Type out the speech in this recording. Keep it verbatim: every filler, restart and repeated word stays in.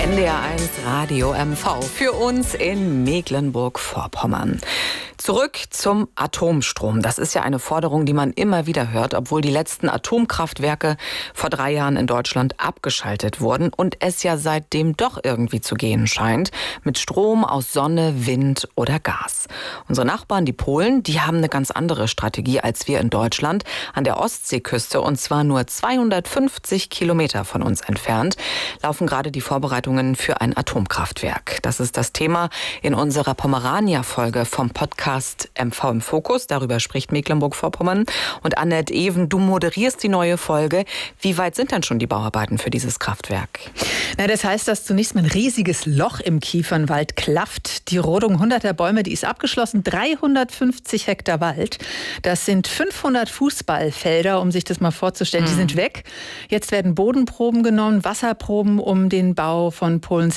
N D R eins Radio M V für uns in Mecklenburg-Vorpommern. Zurück zum Atomstrom. Das ist ja eine Forderung, die man immer wieder hört, obwohl die letzten Atomkraftwerke vor drei Jahren in Deutschland abgeschaltet wurden und es ja seitdem doch irgendwie zu gehen scheint, mit Strom aus Sonne, Wind oder Gas. Unsere Nachbarn, die Polen, die haben eine ganz andere Strategie als wir in Deutschland. An der Ostseeküste, und zwar nur zweihundertfünfzig Kilometer von uns entfernt, laufen gerade die Vorbereitungen für ein Atomkraftwerk. Das ist das Thema in unserer Pomerania-Folge vom Podcast M V im Fokus. Darüber spricht Mecklenburg-Vorpommern. Und Annette Even, du moderierst die neue Folge. Wie weit sind denn schon die Bauarbeiten für dieses Kraftwerk? Na, das heißt, dass zunächst mal ein riesiges Loch im Kiefernwald klafft. Die Rodung hunderter Bäume, die ist abgeschlossen. dreihundertfünfzig Hektar Wald. Das sind fünfhundert Fußballfelder, um sich das mal vorzustellen. Mhm. Die sind weg. Jetzt werden Bodenproben genommen, Wasserproben, um den Bau von Polens